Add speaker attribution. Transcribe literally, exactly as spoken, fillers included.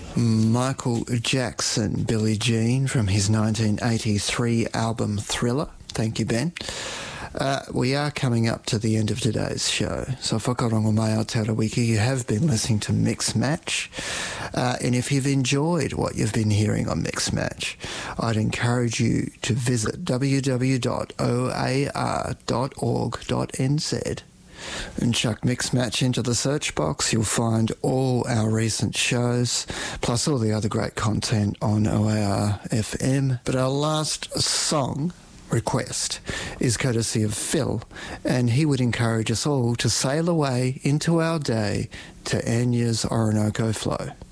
Speaker 1: Michael Jackson, Billie Jean, from his nineteen eighty-three album Thriller. Thank you, Ben. Uh, we are coming up to the end of today's show. So whakarongo mai Aotearoa, you have been listening to Mix Match. Uh, and if you've enjoyed what you've been hearing on Mix Match, I'd encourage you to visit w w w dot o a r dot org dot n z and chuck Mix Match into the search box. You'll find all our recent shows, plus all the other great content on O A R F M. But our last song request is courtesy of Phil, and he would encourage us all to sail away into our day to Anya's Orinoco Flow.